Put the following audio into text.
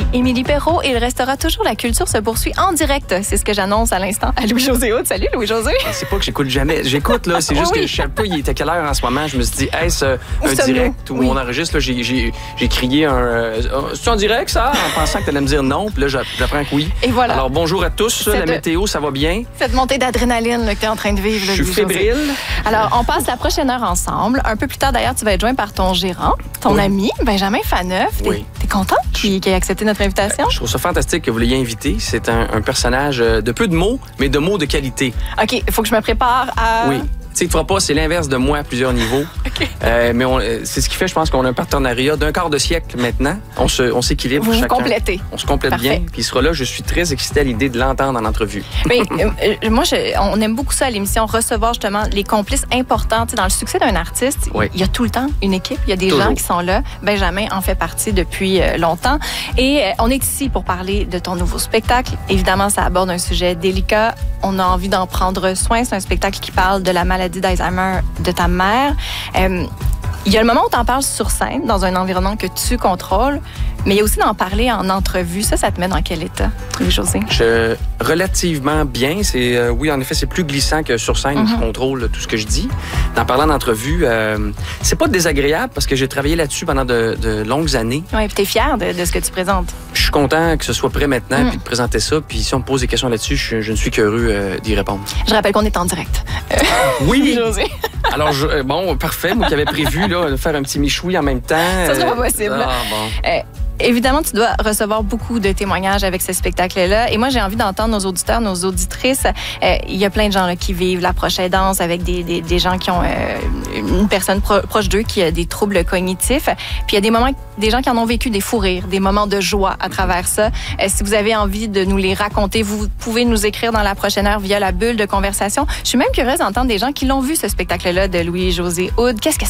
Émilie Perrault et il restera toujours la culture se poursuit en direct. C'est ce que j'annonce à l'instant à Louis-José Hood. Salut Louis-José. C'est pas que j'écoute jamais. J'écoute, là. C'est juste que je sais pas, il était quelle heure en ce moment. Je me suis dit, est-ce un direct où on enregistre? Là, j'ai crié c'est en direct, ça? En pensant que tu allais me dire non. Puis là, j'apprends que oui. Et voilà. Alors, bonjour à tous. La météo, ça va bien? Cette montée d'adrénaline que tu es en train de vivre. Je suis fébrile. Alors, on passe la prochaine heure ensemble. Un peu plus tard, d'ailleurs, tu vas être joint par ton gérant, ton ami, Benjamin Faneuf. Oui. T'es content qu'il ait accepté notre invitation? Je trouve ça fantastique que vous l'ayez invité. C'est un personnage de peu de mots, mais de mots de qualité. OK, il faut que je me prépare à... Oui. Tu sais, tu feras pas, c'est l'inverse de moi à plusieurs niveaux. OK. Mais c'est ce qui fait, je pense, qu'on a un partenariat d'un quart de siècle maintenant. On s'équilibre. Vous chacun. complétez. On se complète bien. Puis il sera là. Je suis très excitée à l'idée de l'entendre en entrevue. Mais, moi, on aime beaucoup ça à l'émission, recevoir justement les complices importants. Tu sais, dans le succès d'un artiste, il y a tout le temps une équipe. Il y a des gens qui sont là. Benjamin en fait partie depuis longtemps. Et on est ici pour parler de ton nouveau spectacle. Évidemment, ça aborde un sujet délicat. On a envie d'en prendre soin. C'est un spectacle qui parle de la maladie d'Alzheimer de ta mère. Il y a le moment où tu en parles sur scène, dans un environnement que tu contrôles, mais il y a aussi d'en parler en entrevue. Ça te met dans quel état, Louis-José? Relativement bien. Oui, en effet, c'est plus glissant que sur scène où je contrôle tout ce que je dis. D'en parler en entrevue, c'est pas désagréable parce que j'ai travaillé là-dessus pendant de longues années. Oui, puis tu es fier de ce que tu présentes. Je suis content que ce soit prêt maintenant puis de présenter ça. Puis si on me pose des questions là-dessus, je ne suis qu'heureux d'y répondre. Je rappelle qu'on est en direct. Oui! Louis-José. Alors, parfait. Moi qui avais prévu de faire un petit michoui en même temps. Ça serait pas possible. Évidemment, tu dois recevoir beaucoup de témoignages avec ce spectacle-là. Et moi, j'ai envie d'entendre nos auditeurs, nos auditrices. Il y a plein de gens là, qui vivent la proche aidance avec des gens qui ont une personne proche d'eux qui a des troubles cognitifs. Puis il y a des gens qui en ont vécu des fous rires, des moments de joie à travers ça. Si vous avez envie de nous les raconter, vous pouvez nous écrire dans la prochaine heure via la bulle de conversation. Je suis même curieuse d'entendre des gens qui l'ont vu, ce spectacle-là de Louis-José Hood. Qu'est-ce que